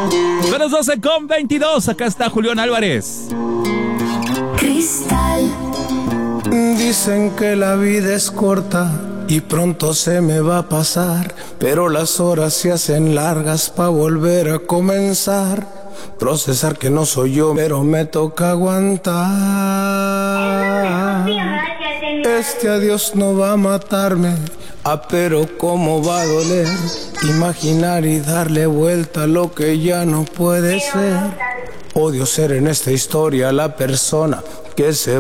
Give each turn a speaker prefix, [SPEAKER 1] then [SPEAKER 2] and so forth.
[SPEAKER 1] Son las 12:22. Acá está Julián Álvarez.
[SPEAKER 2] Cristal.
[SPEAKER 3] Dicen que la vida es corta y pronto se me va a pasar, pero las horas se hacen largas pa' volver a comenzar. Procesar que no soy yo, pero me toca aguantar. Este adiós no va a matarme, pero cómo va a doler. Imaginar y darle vuelta a lo que ya no puede ser. Odio ser en esta historia la persona que se